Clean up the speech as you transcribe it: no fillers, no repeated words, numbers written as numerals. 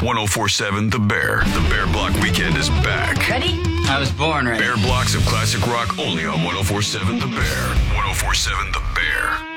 1047 The Bear. The Bear Block Weekend is back. Ready? I was born ready. Bear blocks of classic rock only on 1047 The Bear. 1047 The Bear.